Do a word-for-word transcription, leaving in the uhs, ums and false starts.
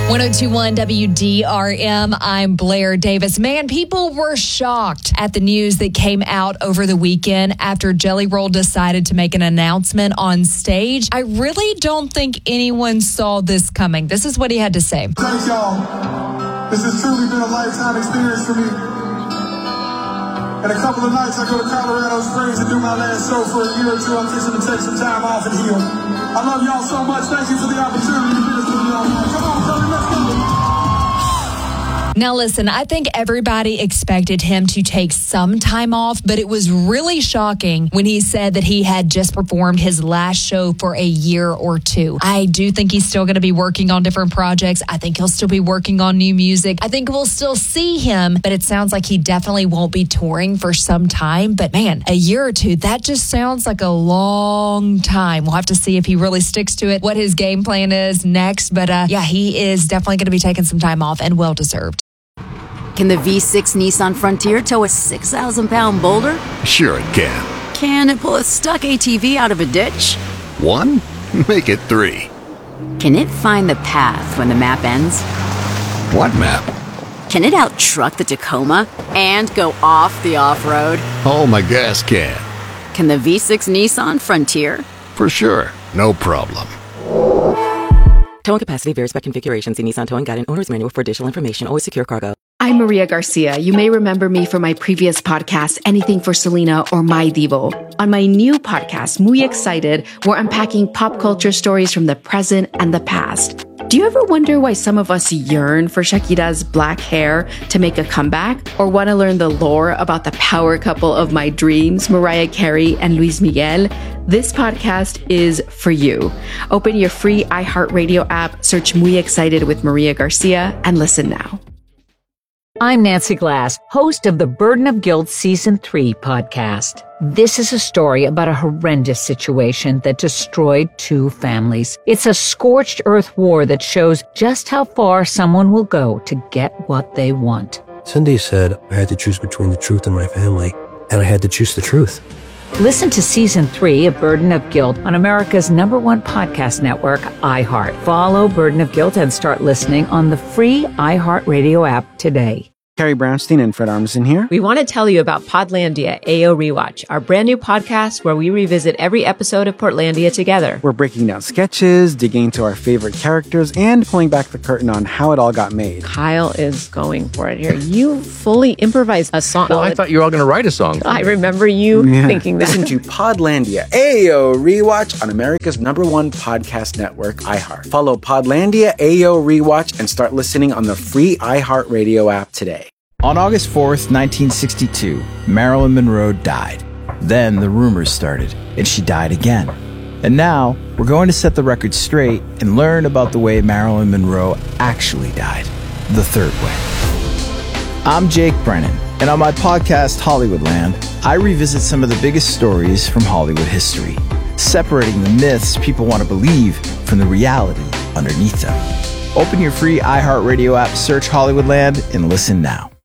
ten twenty-one W D R M, I'm Blair Davis. Man, people were shocked at the news that came out over the weekend after Jelly Roll decided to make an announcement on stage. I really don't think anyone saw this coming. This is what he had to say. Thank y'all. This has truly been a lifetime experience for me. In a couple of nights, I go to Colorado Springs and do my last show for a year or two. I'm fixing to take some time off and heal. I love y'all so much. Thank you for the opportunity to minister to y'all. Come on, Cody, let's go. Now, listen, I think everybody expected him to take some time off, but it was really shocking when he said that he had just performed his last show for a year or two. I do think he's still going to be working on different projects. I think he'll still be working on new music. I think we'll still see him, but it sounds like he definitely won't be touring for some time. But man, a year or two, that just sounds like a long time. We'll have to see if he really sticks to it, what his game plan is next. But uh, yeah, he is definitely going to be taking some time off, and well-deserved. Can the V six Nissan Frontier tow a six thousand pound boulder? Sure it can. Can it pull a stuck A T V out of a ditch? One? Make it three. Can it find the path when the map ends? What map? Can it out-truck the Tacoma and go off the off-road? Oh, my gas can. Can the V six Nissan Frontier? For sure. No problem. Towing capacity varies by configuration. See Nissan Towing Guide and Owner's Manual for additional information. Always secure cargo. I'm Maria Garcia. You may remember me from my previous podcast, Anything for Selena or My Devo. On my new podcast, Muy Excited, we're unpacking pop culture stories from the present and the past. Do you ever wonder why some of us yearn for Shakira's black hair to make a comeback? Or want to learn the lore about the power couple of my dreams, Mariah Carey and Luis Miguel? This podcast is for you. Open your free iHeartRadio app, search Muy Excited with Maria Garcia, and listen now. I'm Nancy Glass, host of the Burden of Guilt Season three podcast. This is a story about a horrendous situation that destroyed two families. It's a scorched earth war that shows just how far someone will go to get what they want. Cindy said I had to choose between the truth and my family, and I had to choose the truth. Listen to Season three of Burden of Guilt on America's number one podcast network, iHeart. Follow Burden of Guilt and start listening on the free iHeartRadio app today. Carrie Brownstein and Fred Armisen here. We want to tell you about Podlandia A O Rewatch, our brand new podcast where we revisit every episode of Portlandia together. We're breaking down sketches, digging into our favorite characters, and pulling back the curtain on how it all got made. Kyle is going for it here. You fully improvised a song. Well, I thought you were all going to write a song. I remember you yeah. thinking that. Listen to Podlandia A O Rewatch on America's number one podcast network, iHeart. Follow Podlandia A O Rewatch and start listening on the free iHeartRadio app today. On August fourth, nineteen sixty-two, Marilyn Monroe died. Then the rumors started, and she died again. And now, we're going to set the record straight and learn about the way Marilyn Monroe actually died. The third way. I'm Jake Brennan, and on my podcast, Hollywoodland, I revisit some of the biggest stories from Hollywood history, separating the myths people want to believe from the reality underneath them. Open your free iHeartRadio app, search Hollywoodland, and listen now.